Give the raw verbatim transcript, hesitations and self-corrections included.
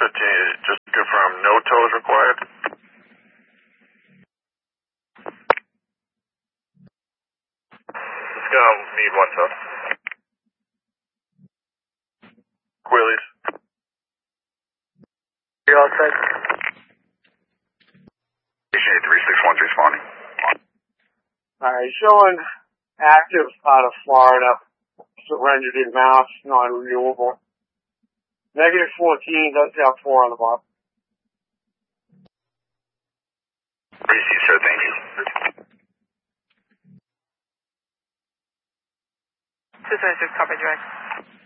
fifteen, just to confirm, no tows required? It's gonna need one tow. Wheelies. You all set? Station eight three six one's responding. Alright, showing active out of Florida, surrendered in Mass, non-renewable. Negative fourteen, does have four on the bottom. Receive, sir, thank you. two seven six, copy direct.